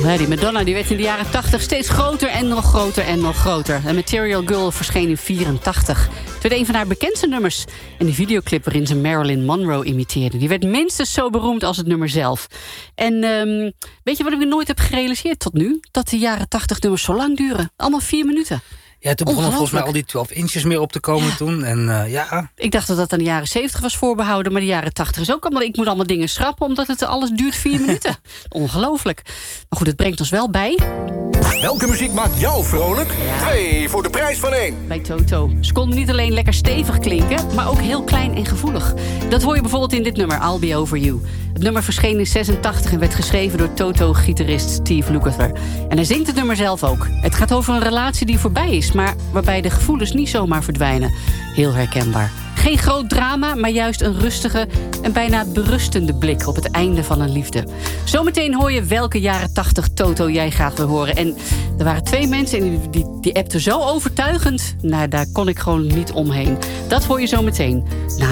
Ja, die Madonna die werd in de jaren 80 steeds groter en nog groter en nog groter. En Material Girl verscheen in 84. Het werd een van haar bekendste nummers. En die videoclip waarin ze Marilyn Monroe imiteerde, die werd minstens zo beroemd als het nummer zelf. En weet je wat ik nooit heb gerealiseerd tot nu? Dat de jaren 80 nummers zo lang duren. Allemaal 4 minuten. Ja, toen begonnen volgens mij al die 12 inches meer op te komen toen. En ja. Ik dacht dat dat aan de jaren 70 was voorbehouden, maar de jaren 80 is ook allemaal. Ik moet allemaal dingen schrappen, omdat het alles duurt 4 minuten. Ongelooflijk. Maar goed, het brengt ons wel bij. Welke muziek maakt jou vrolijk? 2 voor de prijs van 1. Bij Toto. Ze konden niet alleen lekker stevig klinken, maar ook heel klein en gevoelig. Dat hoor je bijvoorbeeld in dit nummer, I'll Be Over You. Het nummer verscheen in 86 en werd geschreven door Toto-gitarist Steve Lukather. En hij zingt het nummer zelf ook. Het gaat over een relatie die voorbij is, maar waarbij de gevoelens niet zomaar verdwijnen. Heel herkenbaar. Geen groot drama, maar juist een rustige en bijna berustende blik op het einde van een liefde. Zometeen hoor je welke jaren 80 Toto jij graag wil horen. En er waren 2 mensen en die appten zo overtuigend. Nou, daar kon ik gewoon niet omheen. Dat hoor je zometeen na